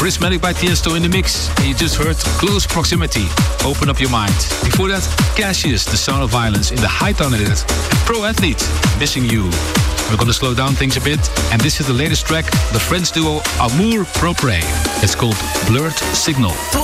Prismatic by Tiesto in the mix. And you just heard Close Proximity, Open Up Your Mind. Before that, Cassius, The Sound of Violence in the high tone edit. And Pro Athlete, Missing You. We're gonna slow down things a bit, and this is the latest track, the French duo Amour Propre. It's called Blurred Signal. Top